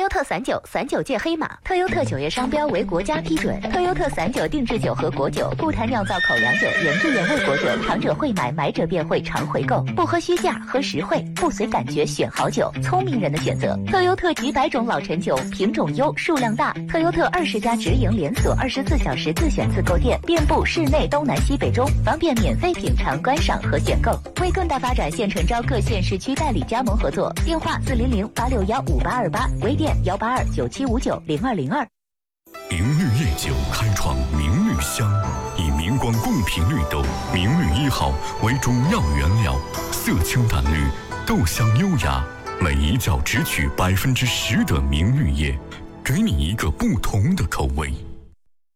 优特39界黑马，特优特9月商标为国家批准。特优特39定制酒和果酒，不谈酿造口粮酒、原汁原味果酒，尝者会买，买者便会常回购。不喝虚价，喝实惠，不随感觉选好酒，聪明人的选择。特优特几百种老陈酒，品种优，数量大。特优特20家直营连锁，24小时自选自购店，遍布市内东南西北中，方便免费品尝、观赏和选购。为更大发展，现诚招各县市区代理加盟合作，电话400-861-5828，微店182-9759-0202。 明绿夜酒开创明绿香，以明光贡品绿豆明绿1号为主要原料，色清淡绿，豆香优雅，每一窖只取10%的明绿叶，给你一个不同的口味。